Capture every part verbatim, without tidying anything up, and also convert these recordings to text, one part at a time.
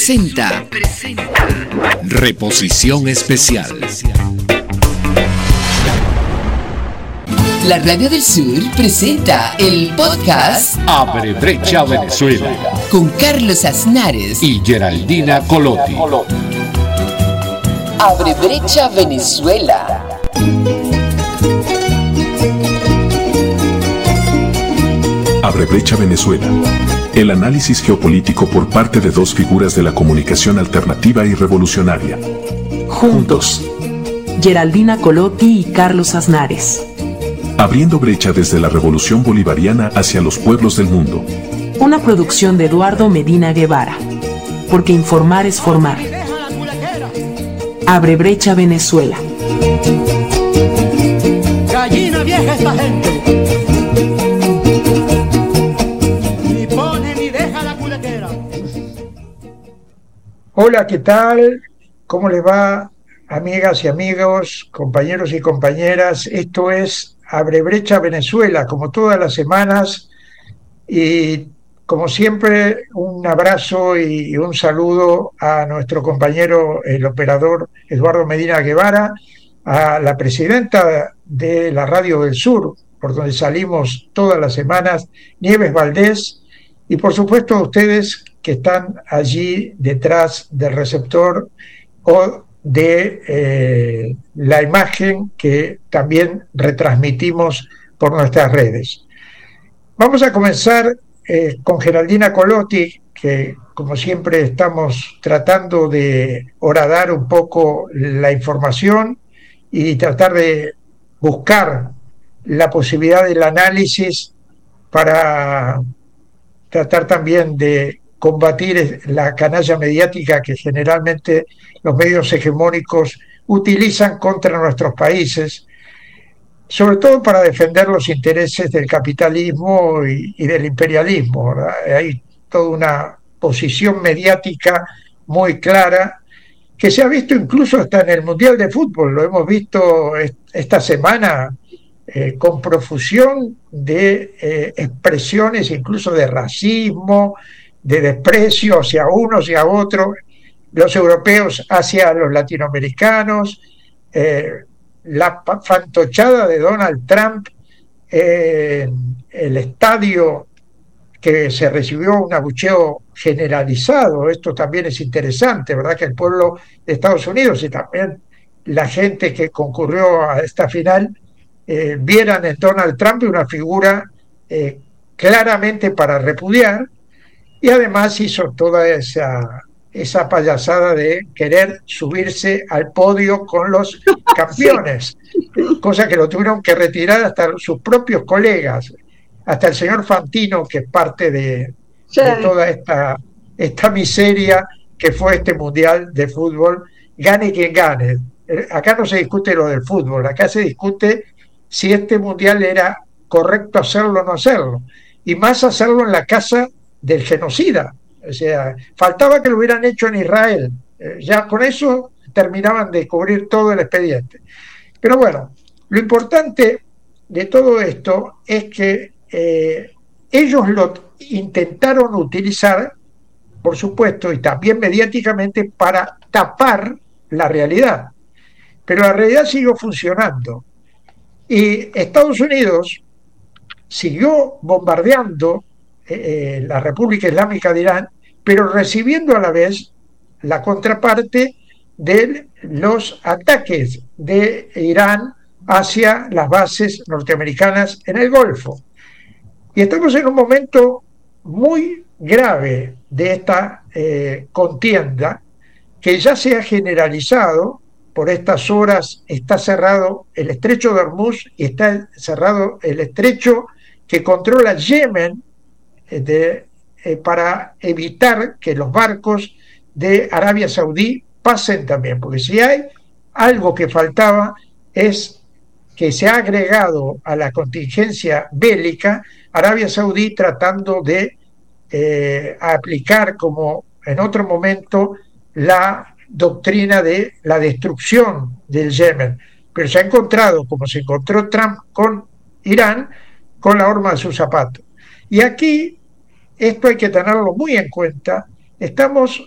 Presenta Reposición Especial. La Radio del Sur presenta el podcast Abre Brecha Venezuela con Carlos Aznares y Geraldina Colotti. Abre Brecha Venezuela. Abre Brecha Venezuela. El análisis geopolítico por parte de dos figuras de la comunicación alternativa y revolucionaria. Juntos. Geraldina Colotti y Carlos Aznares. Abriendo brecha desde la revolución bolivariana hacia los pueblos del mundo. Una producción de Eduardo Medina Guevara. Porque informar es formar. Abre Brecha Venezuela. Gallina vieja esta gente. Ni pone ni deja la culequera. Hola, ¿qué tal? ¿Cómo les va, amigas y amigos, compañeros y compañeras? Esto es Abre Brecha Venezuela, como todas las semanas, y como siempre, un abrazo y un saludo a nuestro compañero, el operador Eduardo Medina Guevara, a la presidenta de la Radio del Sur, por donde salimos todas las semanas, Nieves Valdés, y por supuesto a ustedes que están allí detrás del receptor o de eh, la imagen que también retransmitimos por nuestras redes. Vamos a comenzar eh, con Geraldina Colotti, que como siempre estamos tratando de horadar un poco la información y tratar de buscar la posibilidad del análisis para tratar también de combatir la canalla mediática que generalmente los medios hegemónicos utilizan contra nuestros países, sobre todo para defender los intereses del capitalismo y, y del imperialismo, ¿verdad? Hay toda una posición mediática muy clara que se ha visto incluso hasta en el Mundial de Fútbol. Lo hemos visto esta semana eh, con profusión de eh, expresiones incluso de racismo, de desprecio hacia unos y a otros, los europeos hacia los latinoamericanos, eh, la fantochada de Donald Trump, eh, el estadio que se recibió un abucheo generalizado. Esto también es interesante, ¿verdad? Que el pueblo de Estados Unidos y también la gente que concurrió a esta final eh, vieran en Donald Trump una figura eh, claramente para repudiar, y además hizo toda esa, esa payasada de querer subirse al podio con los campeones, cosa que lo tuvieron que retirar hasta sus propios colegas, hasta el señor Fantino, que es parte de, sí. de toda esta, esta miseria que fue este Mundial de Fútbol, gane quien gane. Acá no se discute lo del fútbol, acá se discute si este Mundial era correcto hacerlo o no hacerlo, y más hacerlo en la casa del genocida. O sea, faltaba que lo hubieran hecho en Israel, eh, ya con eso terminaban de cubrir todo el expediente. Pero bueno, lo importante de todo esto es que eh, ellos lo intentaron utilizar, por supuesto, y también mediáticamente, para tapar la realidad, pero la realidad siguió funcionando, y Estados Unidos siguió bombardeando eh, la República Islámica de Irán, pero recibiendo a la vez la contraparte de los ataques de Irán hacia las bases norteamericanas en el Golfo. Y estamos en un momento muy grave de esta eh, contienda, que ya se ha generalizado. Por estas horas está cerrado el estrecho de Hormuz y está cerrado el estrecho que controla Yemen eh, de, eh, para evitar que los barcos de Arabia Saudí pasen también, porque si hay algo que faltaba es que se ha agregado a la contingencia bélica Arabia Saudí tratando de eh, aplicar, como en otro momento, la doctrina de la destrucción del Yemen, pero se ha encontrado, como se encontró Trump con Irán, con la horma de su zapato. Y aquí esto hay que tenerlo muy en cuenta. Estamos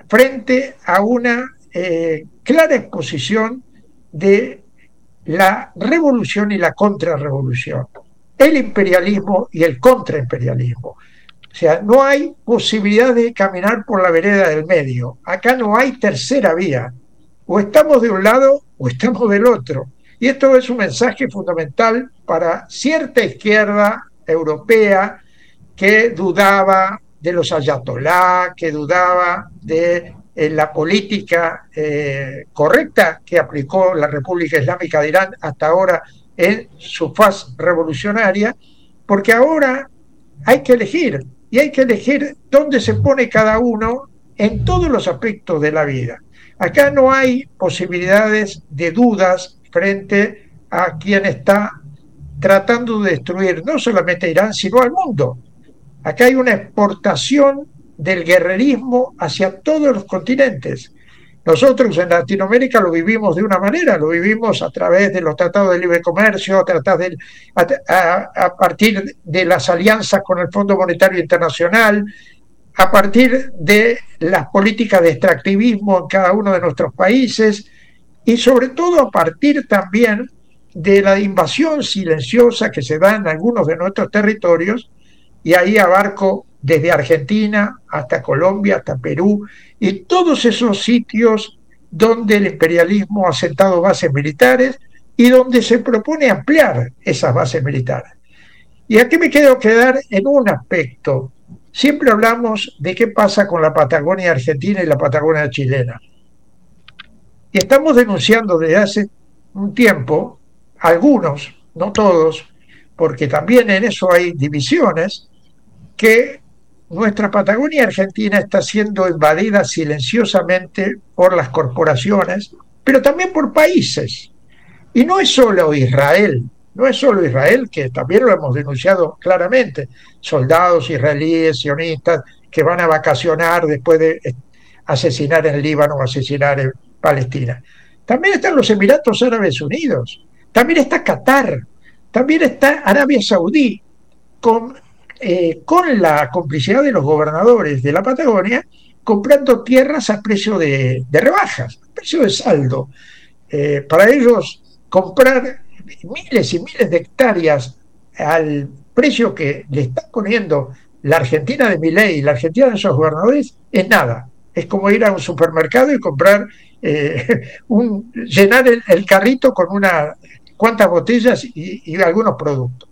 frente a una eh, clara exposición de la revolución y la contrarrevolución, el imperialismo y el contraimperialismo. O sea, no hay posibilidad de caminar por la vereda del medio. Acá no hay tercera vía. O estamos de un lado o estamos del otro. Y esto es un mensaje fundamental para cierta izquierda europea que dudaba de los ayatolá, que dudaba de eh, la política eh, correcta que aplicó la República Islámica de Irán hasta ahora en su faz revolucionaria, porque ahora hay que elegir, y hay que elegir dónde se pone cada uno en todos los aspectos de la vida. Acá no hay posibilidades de dudas frente a quien está tratando de destruir no solamente a Irán, sino al mundo. Acá hay una exportación del guerrerismo hacia todos los continentes. Nosotros en Latinoamérica lo vivimos de una manera, lo vivimos a través de los tratados de libre comercio, a, de, a, a, a partir de las alianzas con el Fondo Monetario Internacional, a partir de las políticas de extractivismo en cada uno de nuestros países y sobre todo a partir también de la invasión silenciosa que se da en algunos de nuestros territorios, y ahí abarco desde Argentina hasta Colombia, hasta Perú, y todos esos sitios donde el imperialismo ha sentado bases militares y donde se propone ampliar esas bases militares. Y aquí me quiero quedar en un aspecto. Siempre hablamos de qué pasa con la Patagonia argentina y la Patagonia chilena. Y estamos denunciando desde hace un tiempo, algunos, no todos, porque también en eso hay divisiones, que nuestra Patagonia argentina está siendo invadida silenciosamente por las corporaciones, pero también por países. Y no es solo Israel, no es solo Israel, que también lo hemos denunciado claramente, soldados israelíes, sionistas, que van a vacacionar después de asesinar en Líbano o asesinar en Palestina. También están los Emiratos Árabes Unidos, también está Qatar, también está Arabia Saudí, con, eh, con la complicidad de los gobernadores de la Patagonia, comprando tierras a precio de, de rebajas, a precio de saldo. Eh, para ellos, comprar miles y miles de hectáreas al precio que le está poniendo la Argentina de Milei y la Argentina de esos gobernadores es nada. Es como ir a un supermercado y comprar, eh, un, llenar el, el carrito con unas cuantas botellas y, y algunos productos.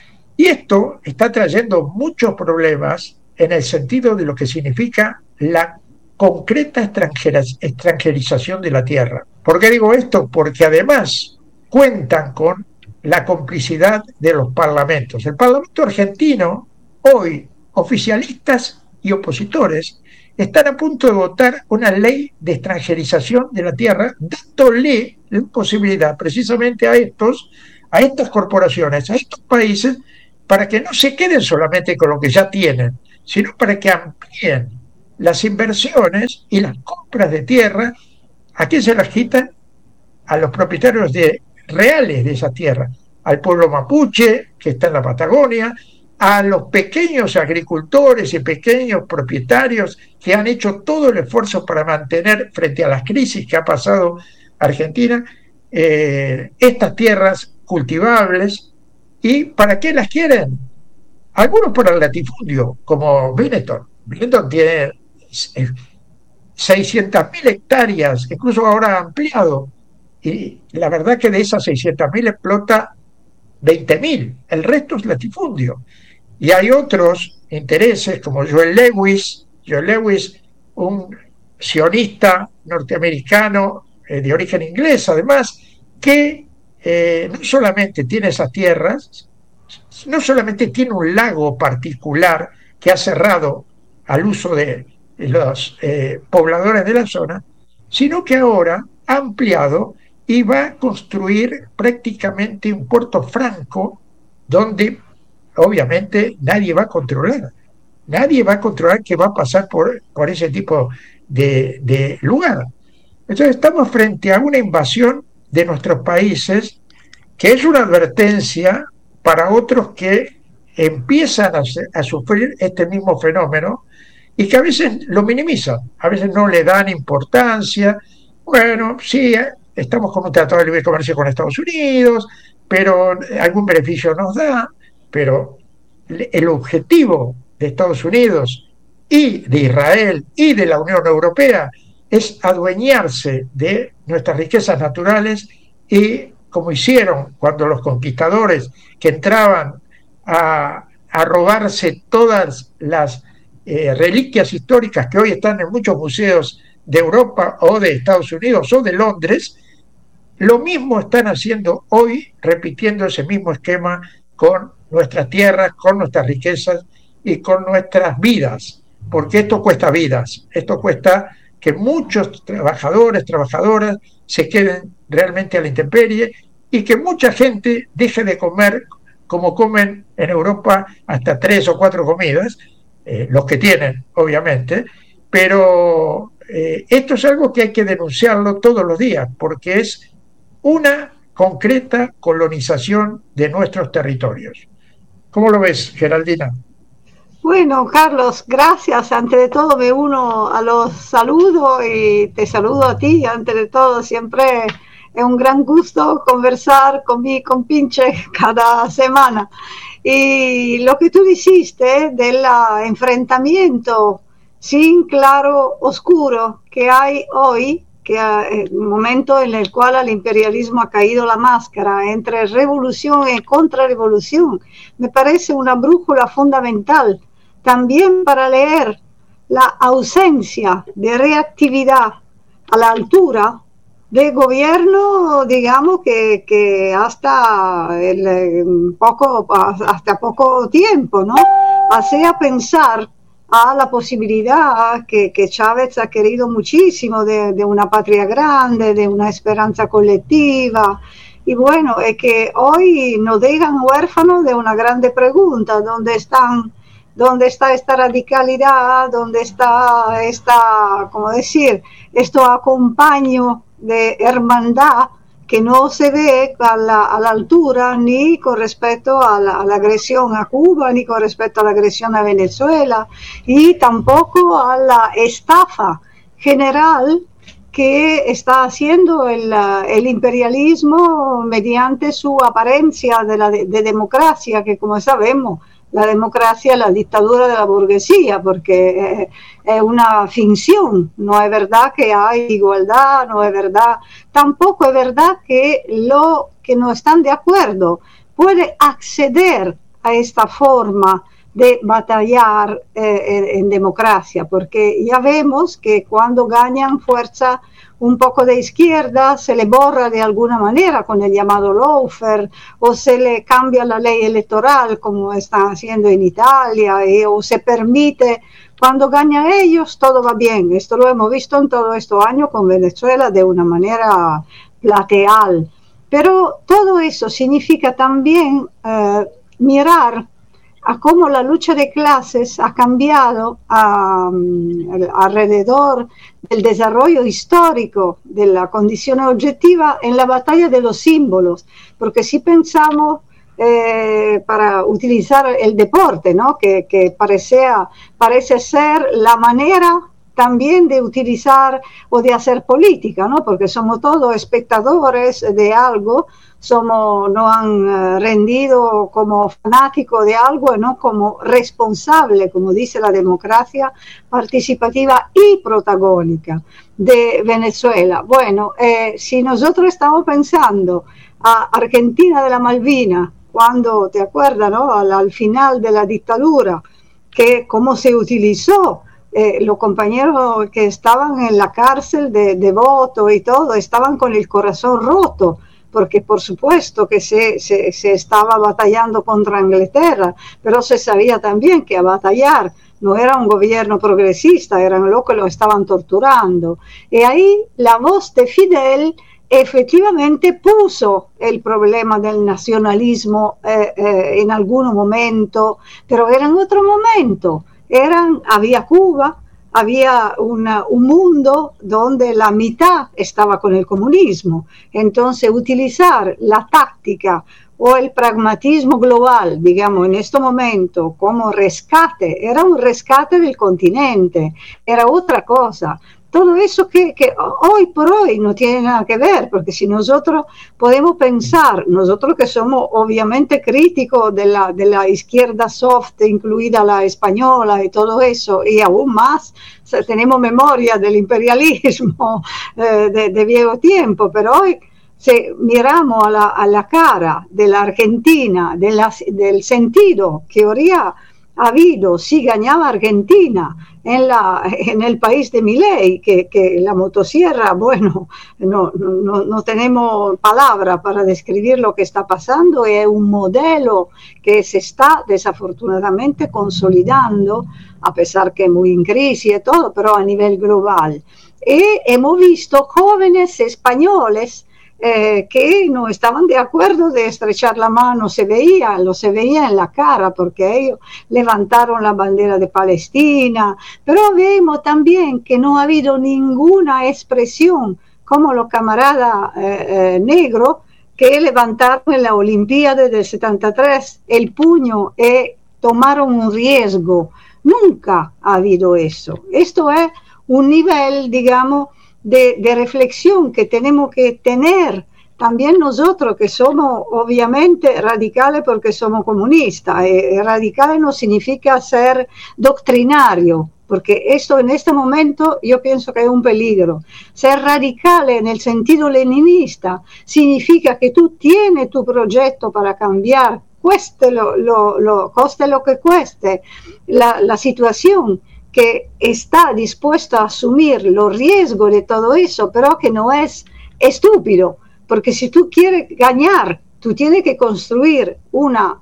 Y esto está trayendo muchos problemas en el sentido de lo que significa la concreta extranjerización de la tierra. ¿Por qué digo esto? Porque además cuentan con la complicidad de los parlamentos. El Parlamento argentino, hoy, oficialistas y opositores, están a punto de votar una ley de extranjerización de la tierra, dándole la posibilidad precisamente a estos, a estas corporaciones, a estos países, para que no se queden solamente con lo que ya tienen, sino para que amplíen las inversiones y las compras de tierra. ¿A quién se las quitan? A los propietarios de, reales de esa tierra, al pueblo mapuche que está en la Patagonia, a los pequeños agricultores y pequeños propietarios que han hecho todo el esfuerzo para mantener, frente a las crisis que ha pasado Argentina, eh, estas tierras cultivables. ¿Y para qué las quieren? Algunos por el latifundio, como Benetton. Benetton tiene seiscientas mil hectáreas, incluso ahora ha ampliado, y la verdad que de esas seiscientas mil explota veinte mil, el resto es latifundio. Y hay otros intereses como Joel Lewis, Joel Lewis, un sionista norteamericano eh, de origen inglés, además, que eh, no solamente tiene esas tierras, no solamente tiene un lago particular que ha cerrado al uso de los eh, pobladores de la zona, sino que ahora ha ampliado y va a construir prácticamente un puerto franco donde obviamente nadie va a controlar, nadie va a controlar qué va a pasar por, por ese tipo de, de lugar. Entonces estamos frente a una invasión de nuestros países que es una advertencia para otros que empiezan a, a sufrir este mismo fenómeno y que a veces lo minimizan, a veces no le dan importancia. Bueno, sí, estamos con un tratado de libre comercio con Estados Unidos, pero algún beneficio nos da, pero el objetivo de Estados Unidos y de Israel y de la Unión Europea es adueñarse de nuestras riquezas naturales, y como hicieron cuando los conquistadores que entraban a, a robarse todas las eh, reliquias históricas que hoy están en muchos museos de Europa o de Estados Unidos o de Londres, lo mismo están haciendo hoy, repitiendo ese mismo esquema con nuestras tierras, con nuestras riquezas y con nuestras vidas, porque esto cuesta vidas, esto cuesta que muchos trabajadores, trabajadoras se queden realmente a la intemperie y que mucha gente deje de comer como comen en Europa hasta tres o cuatro comidas, eh, los que tienen, obviamente, pero eh, esto es algo que hay que denunciarlo todos los días, porque es una concreta colonización de nuestros territorios. ¿Cómo lo ves, Geraldina? Bueno, Carlos, gracias. Antes de todo me uno a los saludos y te saludo a ti. Antes de todo, siempre es un gran gusto conversar con mi compinche cada semana. Y lo que tú dijiste del enfrentamiento sin claro oscuro que hay hoy, que el momento en el cual al imperialismo ha caído la máscara entre revolución y contrarrevolución, me parece una brújula fundamental también para leer la ausencia de reactividad a la altura de gobierno, digamos que, que hasta el poco hasta poco tiempo, ¿no? Hacía pensar a la posibilidad que, que Chávez ha querido muchísimo de, de una patria grande, de una esperanza colectiva. Y bueno, es que hoy nos dejan huérfanos de una grande pregunta: ¿dónde están? ¿Dónde está esta radicalidad? ¿Dónde está esta, cómo decir, esto acompaño de hermandad que no se ve a la, a la altura ni con respecto a la, a la agresión a Cuba, ni con respecto a la agresión a Venezuela, y tampoco a la estafa general que está haciendo el, el imperialismo mediante su apariencia de, la, de, de democracia, que como sabemos, la democracia es la dictadura de la burguesía, porque es una finción, no es verdad que hay igualdad, no es verdad, tampoco es verdad que los que no están de acuerdo pueden acceder a esta forma de batallar eh, en democracia, porque ya vemos que cuando ganan fuerza un poco de izquierda se le borra de alguna manera con el llamado lawfare, o se le cambia la ley electoral como están haciendo en Italia, eh, o se permite, cuando ganan ellos todo va bien. Esto lo hemos visto en todos estos años con Venezuela de una manera plateal, pero todo eso significa también eh, mirar a cómo la lucha de clases ha cambiado a, a, alrededor del desarrollo histórico de la condición objetiva en la batalla de los símbolos, porque si pensamos, eh, para utilizar el deporte, ¿no? que, que parecea, parece ser la manera también de utilizar o de hacer política, ¿no? Porque somos todos espectadores de algo, somos, nos han rendido como fanáticos de algo, no como responsable, como dice la democracia participativa y protagónica de Venezuela. Bueno, eh, si nosotros estamos pensando a Argentina de la Malvina, cuando, te acuerdas, ¿no? al, al final de la dictadura, que cómo se utilizó, Eh, los compañeros que estaban en la cárcel de, de voto y todo, estaban con el corazón roto, porque por supuesto que se, se, se estaba batallando contra Inglaterra, pero se sabía también que a batallar no era un gobierno progresista, eran los que lo estaban torturando. Y ahí la voz de Fidel efectivamente puso el problema del nacionalismo eh, eh, en algún momento, pero era en otro momento. Eran, había Cuba, había una, un mundo donde la mitad estaba con el comunismo. Entonces utilizar la táctica o el pragmatismo global, digamos, en este momento, como rescate, era un rescate del continente, era otra cosa. Todo eso que, que hoy por hoy no tiene nada que ver, porque si nosotros podemos pensar, nosotros que somos obviamente críticos de la, de la izquierda soft, incluida la española y todo eso, y aún más, o sea, tenemos memoria del imperialismo eh, de, de viejo tiempo, pero hoy si miramos a la, a la cara de la Argentina, de la, del sentido que habría habido si ganaba Argentina en, la, en el país de Milei, que, que la motosierra, bueno, no, no, no tenemos palabra para describir lo que está pasando, es un modelo que se está desafortunadamente consolidando, a pesar que es muy en crisis y todo, pero a nivel global. Y hemos visto jóvenes españoles Eh, que no estaban de acuerdo de estrechar la mano, se veía, lo se veía en la cara, porque ellos levantaron la bandera de Palestina, pero vemos también que no ha habido ninguna expresión, como los camaradas eh, eh, negros, que levantaron en la Olimpiada del setenta y tres el puño y tomaron un riesgo. Nunca ha habido eso. Esto es un nivel, digamos, De, de reflexión que tenemos que tener también nosotros, que somos obviamente radicales porque somos comunistas. Eh, radicales no significa ser doctrinario, porque esto en este momento yo pienso que es un peligro. Ser radicales en el sentido leninista significa que tú tienes tu proyecto para cambiar, cueste lo, lo, lo, coste lo que cueste la, la situación, que está dispuesto a asumir los riesgos de todo eso, pero que no es estúpido, porque si tú quieres ganar, tú tienes que construir una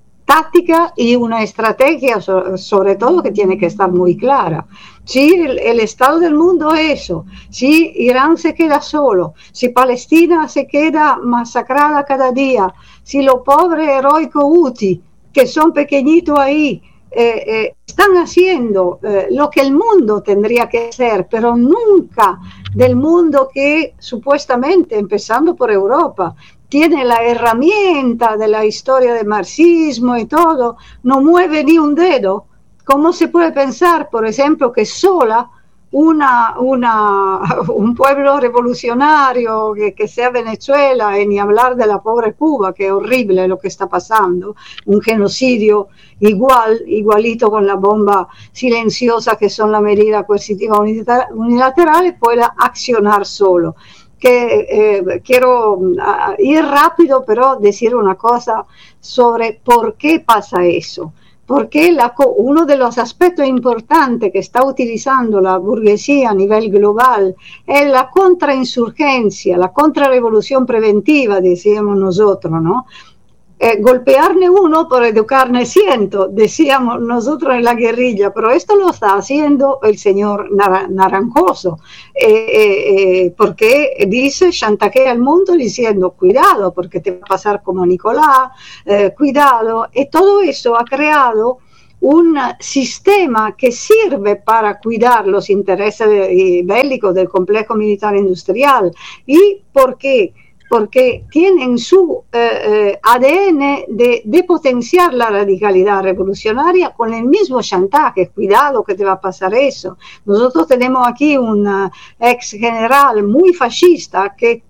táctica y una estrategia, sobre todo, que tiene que estar muy clara. Si el, el estado del mundo es eso, si Irán se queda solo, si Palestina se queda masacrada cada día, si los pobres heroicos Houthi, que son pequeñitos ahí, Eh, eh, están haciendo eh, lo que el mundo tendría que hacer, pero nunca del mundo que supuestamente, empezando por Europa, tiene la herramienta de la historia del marxismo y todo, no mueve ni un dedo. ¿Cómo se puede pensar, por ejemplo, que sola una, una, un pueblo revolucionario que, que sea Venezuela, y ni hablar de la pobre Cuba, que es horrible lo que está pasando, un genocidio igual, igualito con la bomba silenciosa que son las medidas coercitivas unilaterales, pueda accionar solo? Que eh, quiero uh, ir rápido, pero decir una cosa sobre por qué pasa eso. Porque la, uno de los aspectos importantes que está utilizando la burguesía a nivel global es la contrainsurgencia, la contrarrevolución preventiva, decíamos nosotros, ¿no? Eh, golpearne uno por educarne ciento, decíamos nosotros en la guerrilla, pero esto lo está haciendo el señor Nar Naranjoso, eh, eh, porque dice, chantajea al mundo diciendo, cuidado, porque te va a pasar como Nicolás, eh, cuidado, y todo eso ha creado un sistema que sirve para cuidar los intereses de, bélicos del complejo militar industrial. ¿Y por qué? Porque tienen su eh, eh, A D N de, de potenciar la radicalidad revolucionaria con el mismo chantaje. Cuidado que te va a pasar eso. Nosotros tenemos aquí un uh, ex general muy fascista que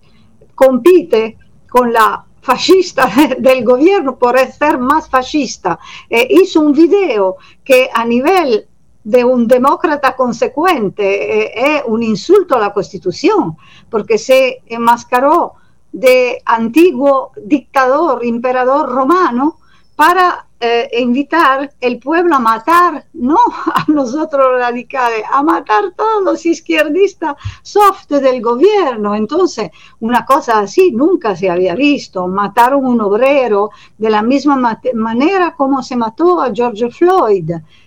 compite con la fascista del gobierno por ser más fascista. Eh, hizo un video que a nivel de un demócrata consecuente eh, es un insulto a la Constitución, porque se enmascaró de antiguo dictador, emperador romano, para eh, invitar el pueblo a matar, no a nosotros radicales, a matar todos los izquierdistas soft del gobierno. Entonces, una cosa así nunca se había visto. Mataron a un obrero de la misma manera como se mató a George Floyd.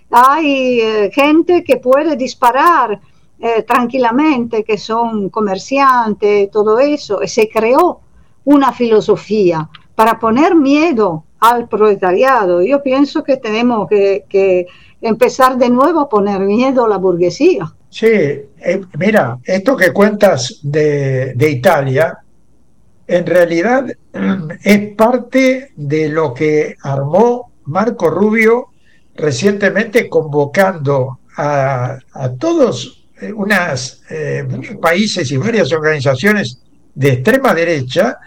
Hay eh, gente que puede disparar Eh, tranquilamente, que son comerciantes, todo eso, y se creó una filosofía para poner miedo al proletariado. Yo pienso que tenemos que, que empezar de nuevo a poner miedo a la burguesía. Sí, eh, mira, esto que cuentas de, de Italia en realidad es parte de lo que armó Marco Rubio recientemente, convocando a, a todos unos eh, países y varias organizaciones de extrema derecha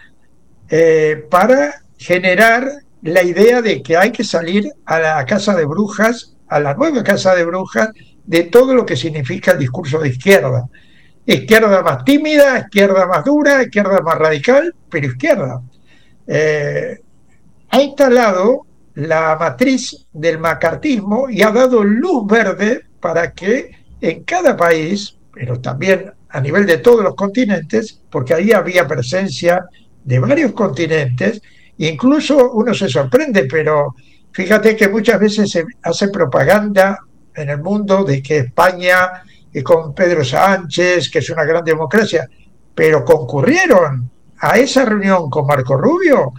eh, para generar la idea de que hay que salir a la casa de brujas, a la nueva casa de brujas, de todo lo que significa el discurso de izquierda. Izquierda más tímida, izquierda más dura, izquierda más radical, pero izquierda. Eh, ha instalado la matriz del macartismo y ha dado luz verde para que en cada país, pero también a nivel de todos los continentes, porque ahí había presencia de varios continentes, incluso uno se sorprende, pero fíjate que muchas veces se hace propaganda en el mundo de que España, y con Pedro Sánchez, que es una gran democracia, pero concurrieron a esa reunión con Marco Rubio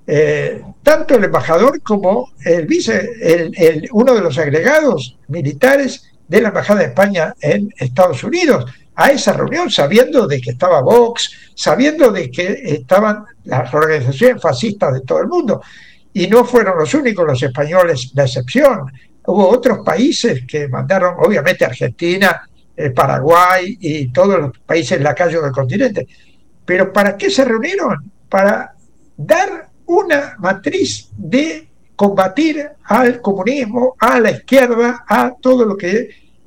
eh, tanto el embajador como el vice, el, el, uno de los agregados militares de la Embajada de España en Estados Unidos, a esa reunión, sabiendo de que estaba Vox, sabiendo de que estaban las organizaciones fascistas de todo el mundo. Y no fueron los únicos, los españoles, la excepción. Hubo otros países que mandaron, obviamente Argentina, eh, Paraguay y todos los países lacayos del continente. Pero ¿para qué se reunieron? Para dar una matriz de combatir al comunismo, a la izquierda, a todo lo que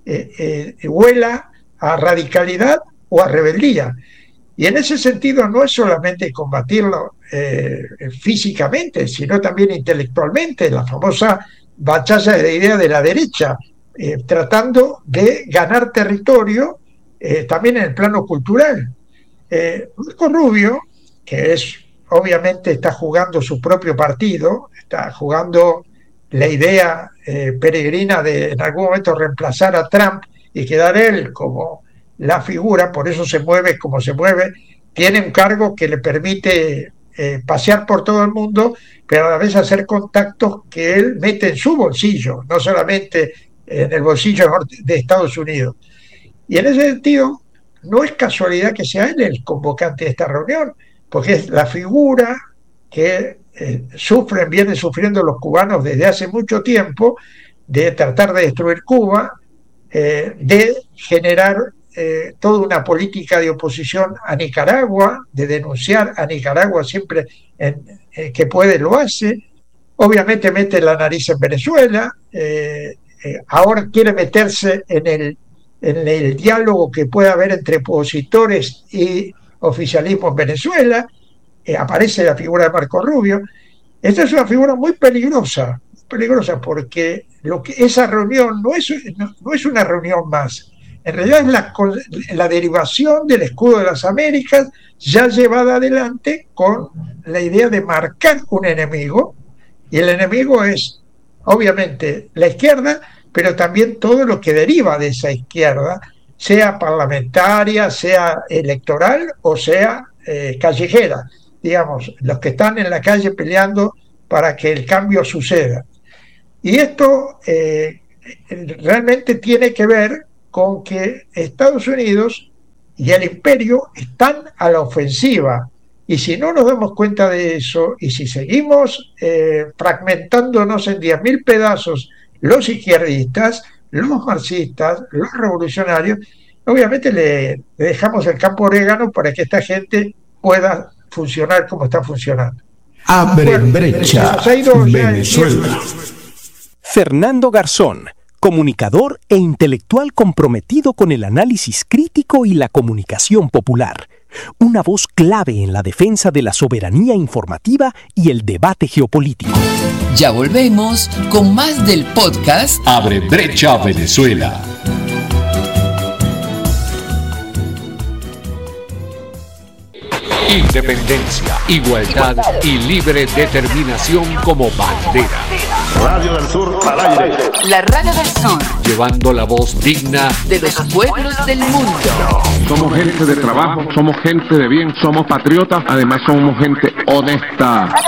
eh, eh, huela a radicalidad o a rebeldía. Y en ese sentido no es solamente combatirlo eh, físicamente, sino también intelectualmente, la famosa batalla de ideas de la derecha, eh, tratando de ganar territorio eh, también en el plano cultural. Eh, Marco Rubio, que es obviamente está jugando su propio partido, está jugando la idea eh, peregrina de en algún momento reemplazar a Trump y quedar él como la figura, por eso se mueve como se mueve, tiene un cargo que le permite eh, pasear por todo el mundo, pero a la vez hacer contactos que él mete en su bolsillo, no solamente en el bolsillo de Estados Unidos. Y en ese sentido, no es casualidad que sea él el convocante de esta reunión, porque es la figura que eh, sufren, vienen sufriendo los cubanos desde hace mucho tiempo, de tratar de destruir Cuba, eh, de generar eh, toda una política de oposición a Nicaragua, de denunciar a Nicaragua siempre en, eh, que puede lo hace, obviamente mete la nariz en Venezuela, eh, eh, ahora quiere meterse en el, en el diálogo que puede haber entre opositores y oficialismo en Venezuela, eh, aparece la figura de Marco Rubio. Esta es una figura muy peligrosa, peligrosa porque lo que esa reunión no es, no, no es una reunión más, en realidad es la, la derivación del escudo de las Américas ya llevada adelante con la idea de marcar un enemigo, y el enemigo es obviamente la izquierda, pero también todo lo que deriva de esa izquierda, sea parlamentaria, sea electoral o sea eh, callejera, digamos, los que están en la calle peleando para que el cambio suceda. Y esto eh, realmente tiene que ver con que Estados Unidos y el imperio están a la ofensiva, y si no nos damos cuenta de eso, y si seguimos eh, fragmentándonos en diez mil pedazos los izquierdistas, los marxistas, los revolucionarios, obviamente le, le dejamos el campo orégano para que esta gente pueda funcionar como está funcionando. Abre brecha, Venezuela. Fernando Garzón, comunicador e intelectual comprometido con el análisis crítico y la comunicación popular. Una voz clave en la defensa de la soberanía informativa y el debate geopolítico. Ya volvemos con más del podcast Abre brecha, Venezuela. Independencia, igualdad y libre determinación como bandera. Radio del Sur al aire. La Radio del Sur, Llevando la voz digna de los pueblos del mundo. Somos gente de trabajo, somos gente de bien, somos patriotas, además somos gente honesta.